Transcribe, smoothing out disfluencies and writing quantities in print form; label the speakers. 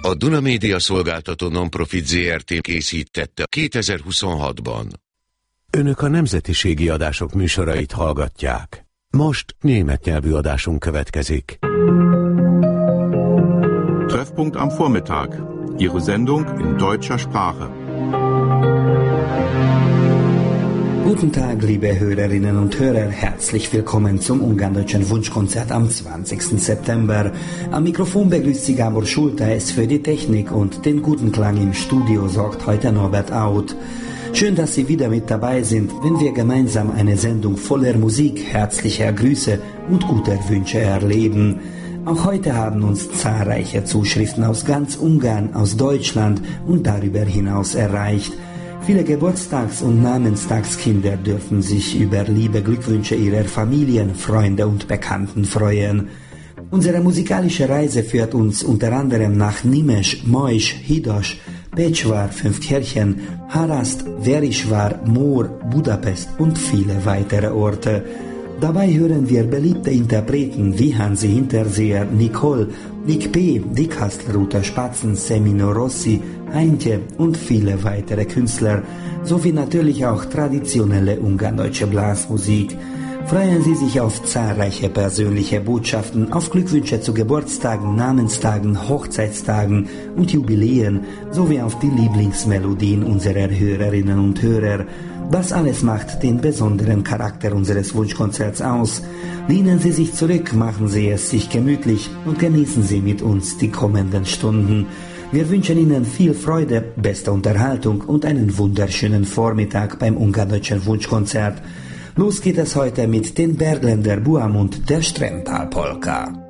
Speaker 1: A Duna Média szolgáltató non-profit Zrt. Készítette 2026-ban. Önök a nemzetiségi adások műsorait hallgatják. Most német nyelvű adásunk következik.
Speaker 2: Treffpunkt am Vormittag. Ihre Sendung in deutscher Sprache.
Speaker 3: Guten Tag, liebe Hörerinnen und Hörer. Herzlich willkommen zum ungarndeutschen Wunschkonzert am 20. September. Am Mikrofon begrüßt Sie Gábor Schulte. Es für die Technik und den guten Klang im Studio sorgt heute Norbert Auth. Schön, dass Sie wieder mit dabei sind, wenn wir gemeinsam eine Sendung voller Musik, herzlicher Grüße und guter Wünsche erleben. Auch heute haben uns zahlreiche Zuschriften aus ganz Ungarn, aus Deutschland und darüber hinaus erreicht. Viele Geburtstags- und Namenstagskinder dürfen sich über liebe Glückwünsche ihrer Familien, Freunde und Bekannten freuen. Unsere musikalische Reise führt uns unter anderem nach Nimes, Majs, Hidas, Pécsvár, Fünfkirchen, Haraszt, Verisvár, Mór, Budapest und viele weitere Orte. Dabei hören wir beliebte Interpreten wie Hansi Hinterseher, Nicole, Nick P., Dick Hastelruther, Spatzen, Semino Rossi, Heintje und viele weitere Künstler, sowie natürlich auch traditionelle ungarndeutsche Blasmusik. Freuen Sie sich auf zahlreiche persönliche Botschaften, auf Glückwünsche zu Geburtstagen, Namenstagen, Hochzeitstagen und Jubiläen, sowie auf die Lieblingsmelodien unserer Hörerinnen und Hörer. Das alles macht den besonderen Charakter unseres Wunschkonzerts aus. Lehnen Sie sich zurück, machen Sie es sich gemütlich und genießen Sie mit uns die kommenden Stunden. Wir wünschen Ihnen viel Freude, beste Unterhaltung und einen wunderschönen Vormittag beim ungarndeutschen Wunschkonzert. Los geht es heute mit den Bergländer Buam und der Strempal-Polka.